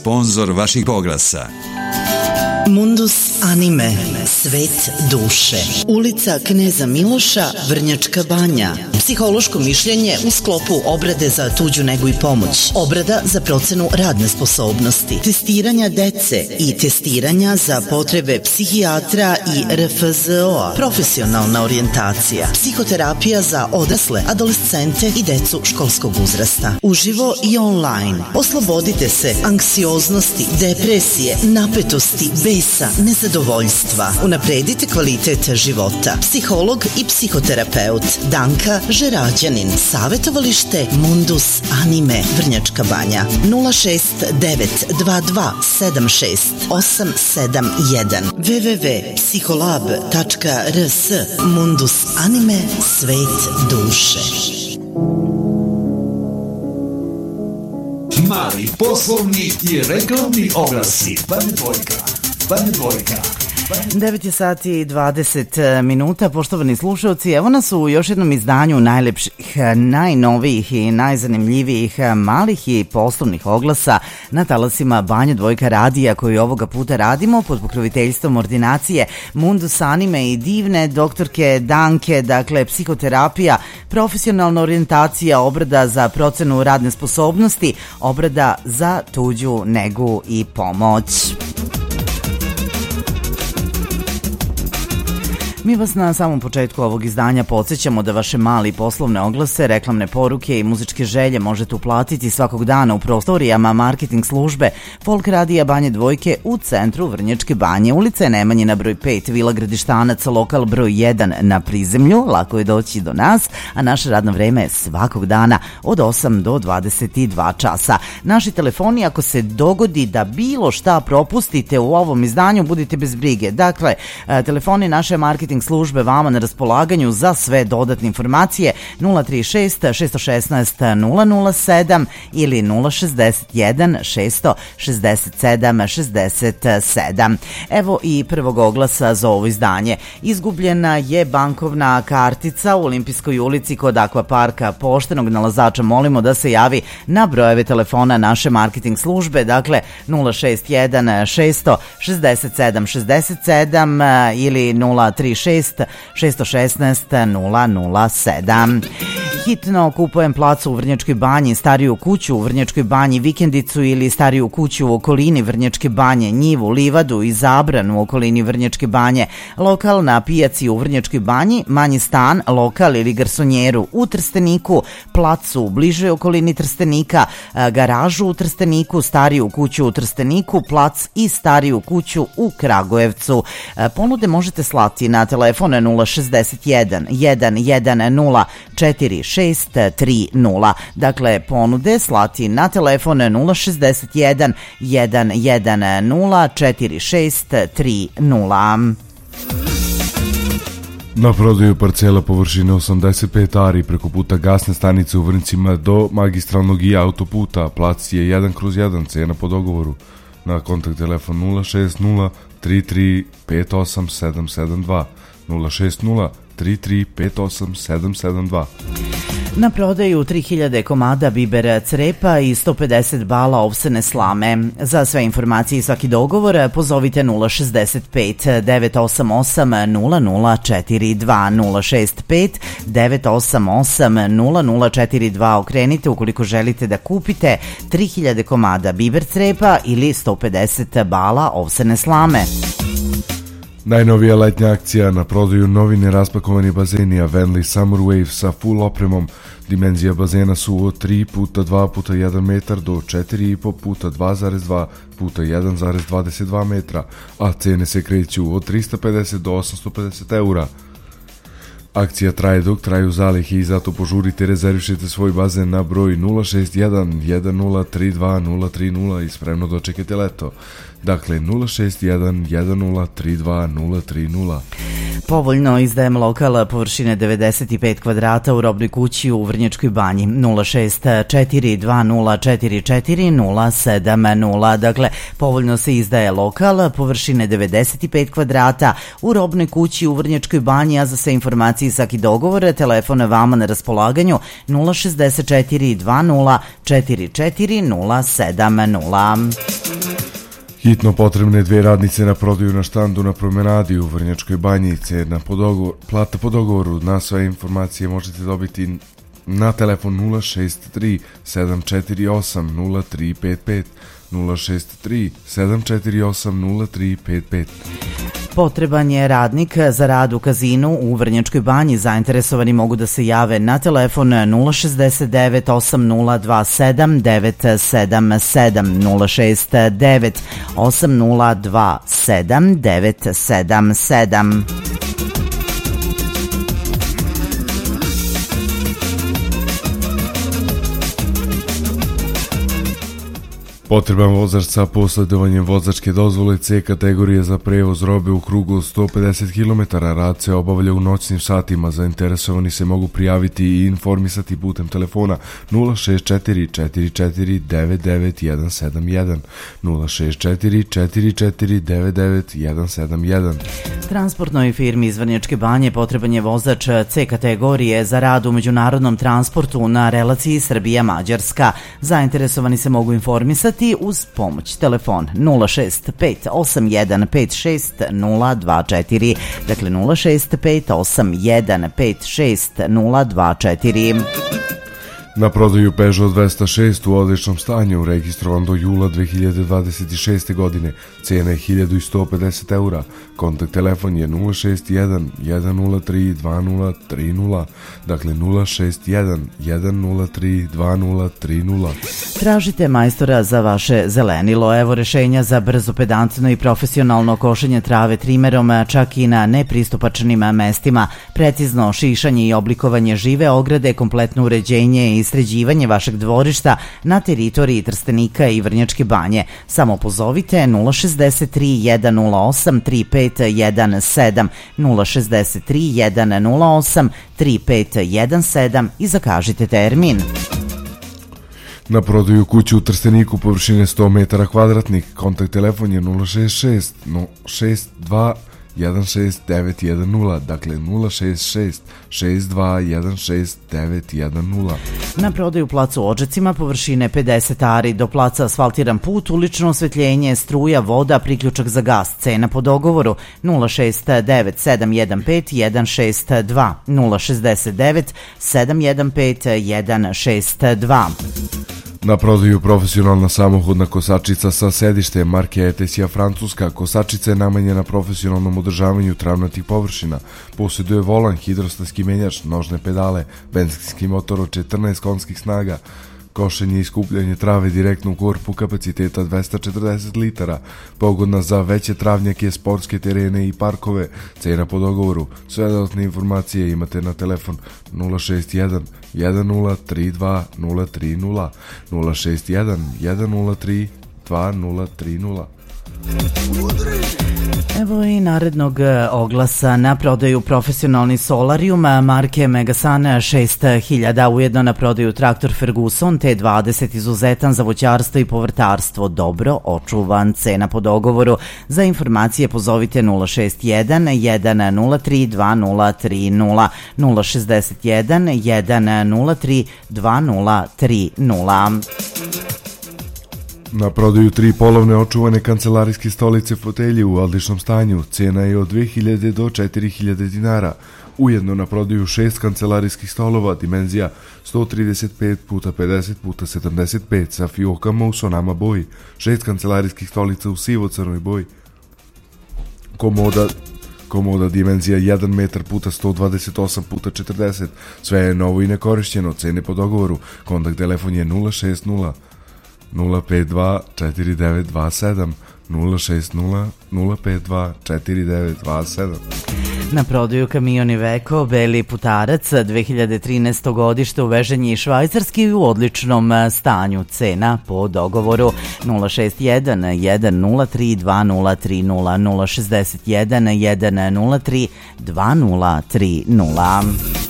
sponzor vaših oglasa. Mundus Anime, svet duše. Ulica Kneza Miloša, Vrnjačka Banja. Psihološko mišljenje u sklopu obrade za tuđu negu i pomoć. Obrada za procenu radne sposobnosti. Testiranja dece i testiranja za potrebe psihijatra i RFZO-a. Profesionalna orijentacija. Psihoterapija za odrasle, adolescente i decu školskog uzrasta. Uživo i online. Oslobodite se anksioznosti, depresije, napetosti, besa, nezadovoljstva. Unapredite kvalitet života. Psiholog i psihoterapeut Danka Žerađanin. Savetovalište Mundus Anime, Vrnjačka Banja. 06922768871 www.psiholab.rs. Mundus Anime, svet duše. Mali poslovni i reklamni oglasi. Banja Dvojka. 9 je sati i 20 minuta, poštovani slušalci, evo nas u još jednom izdanju najlepših, najnovijih i najzanimljivijih malih i poslovnih oglasa na talasima Banja Dvojka radija, koju ovoga puta radimo pod pokroviteljstvom ordinacije Mundus Anime i divne doktorke Danke, dakle psihoterapija, profesionalna orijentacija, obrada za procenu radne sposobnosti, obrada za tuđu negu i pomoć. Mi vas na samom početku ovog izdanja podsjećamo da vaše mali i poslovne oglase, reklamne poruke i muzičke želje možete uplatiti svakog dana u prostorijama marketing službe Folk radija Banje Dvojke u centru Vrnjačke Banje, ulica Nemanjina broj 5, Vila Gradištanac, lokal broj 1 na prizemlju, lako je doći do nas, a naše radno vreme je svakog dana od 8 do 22 časa. Naši telefoni, ako se dogodi da bilo šta propustite u ovom izdanju, budite bez brige. Dakle, telefoni naše marketing službe vama na raspolaganju za sve dodatne informacije 036 616 007 ili 061 667 67. Evo i prvog oglasa za ovo izdanje. Izgubljena je bankovna kartica u Olimpijskoj ulici kod Akvaparka. Poštenog nalazača molimo da se javi na brojeve telefona naše marketing službe, dakle 061 667 67 ili 036 616 007. Hitno kupujem placu u Vrnjačkoj Banji, stariju kuću u Vrnjačkoj Banji, vikendicu ili stariju kuću u okolini Vrnjačke Banje, njivu, livadu i zabran u okolini Vrnjačke Banje, lokal na pijaci u Vrnjačkoj Banji, manji stan, lokal ili garsonjeru u Trsteniku, placu u bližoj okolini Trstenika, garažu u Trsteniku, stariju kuću u Trsteniku, plac i stariju kuću u Kragujevcu. Ponude možete slati na telefon 061 110 4630. Dakle, ponude slati na telefon 061 110 4630. Na prodaju parcela površine 85 ari preko puta gasne stanice u Vrncima do magistralnog i autoputa. Plac je 1/1, cena po dogovoru. Na kontakt telefon 060 33 58 772 060 33 58 772. Na prodaju 3000 komada biber crepa i 150 bala ovsene slame. Za sve informacije i svaki dogovor pozovite 065 988 0042 065 988 0042. Okrenite ukoliko želite da kupite 3000 komada biber crepa ili 150 bala ovsene slame. Najnovija letnja akcija, na prodaju novi neraspakovani bazeni Avenli Summer Wave sa full opremom. Dimenzija bazena su od 3 puta 2 puta 1 metar do 4,5 puta 2,2 puta 1,22 metra, a cene se kreću od 350 do 850 eura. Akcija traje dok traju zalihe i zato požurite, rezervišite svoj bazen na broj 061 1032 030 i spremno dočekajte leto. dakle 061 1032 030. Povoljno izdajem lokal površine 95 kvadrata u robnoj kući u Vrnjačkoj banji 06420444070. Dakle, povoljno se izdaje lokal površine 95 kvadrata u robnoj kući u Vrnjačkoj banji, a za sve informacije i svaki dogovor telefon vama na raspolaganju 06420444070. Hitno potrebne 2 radnice na prodaju na štandu na promenadi u Vrnjačkoj banji. Plata po dogovoru. Na sve informacije možete dobiti na telefon 063 748 0355 063 748 0355. Potreban je radnik za rad u kazinu u Vrnjačkoj banji. Zainteresovani mogu da se jave na telefon 069 8027 977 069 8027 977. Potreban vozač sa posjedovanjem vozačke dozvole C kategorije za prevoz robe u krugu od 150 km. Rad se obavlja u noćnim satima. Zainteresovani se mogu prijaviti i informisati putem telefona 064 44 99 171 064 44 99 171. Transportnoj firmi iz Vrnjačke banje potreban je vozač C kategorije za rad u međunarodnom transportu na relaciji Srbija-Mađarska. Zainteresovani se mogu informisati uz pomoć telefon 0658156 dakle 0658156 Na prodaju Peugeot 206 u odličnom stanju, registrovan do jula 2026. godine, cena je 1150 eura, kontakt telefon je 061 103 2030, dakle 061 103 2030. Tražite majstora za vaše zelenilo. Evo rešenja za brzo, pedantno i profesionalno košenje trave trimerom, čak i na nepristupačnim mestima, precizno šišanje i oblikovanje žive ograde, kompletno uređenje i sređivanje vašeg dvorišta na teritoriji Trstenika i Vrnjačke banje. Samo pozovite 063 108 3517 063 108 3517 i zakažite termin. Na prodaju kuću u Trsteniku površine 100 metara kvadratnih, kontakt telefon je 066 62 16910, dakle 066 62 16910. Na prodaju plac u Odžacima površine 50 ari, do placa asfaltiran put, ulično osvetljenje, struja, voda, priključak za gas, cena po dogovoru 069 715 162 069 715 162. Na prodaju profesionalna samohodna kosačica sa sedištem marke Etesia Francuska. Kosačica je namenjena profesionalnom održavanju travnatih površina. Posjeduje volan, hidrostatski menjač, nožne pedale, benzinski motor od 14 konjskih snaga, košenje i skupljanje trave direktno u korpu kapaciteta 240 litara, pogodna za veće travnjake, sportske terene i parkove, cena po dogovoru. Sve dodatne informacije imate na telefon 061 1032 030 061 103 2030. Evo i narednog oglasa. Na prodaju profesionalni solarium marke Megasan 6000, ujedno na prodaju traktor Ferguson T20, izuzetan za voćarstvo i povrtarstvo, dobro očuvan, cena po dogovoru. Za informacije pozovite 061 103 2030 061 103 2030. Na prodaju 3 polovne očuvane kancelarijske stolice fotelje u odličnom stanju, cena je od 2000 do 4000 dinara. Ujedno na prodaju 6 kancelarijskih stolova, dimenzija 135 x 50 x 75 sa fiokama u sonama boji, 6 kancelarijskih stolica u sivo-crnoj boji, komoda dimenzija 1 metar x 128 x 40, sve je novo i nekorišćeno, cene po dogovoru, kontakt telefon je 060 052 4927 060 052 4927. Na prodaju kamion Iveco, beli putarac, 2013. godište, uvežen je švajcarski u odličnom stanju. Cena po dogovoru 061 103 2030 061 103 2030.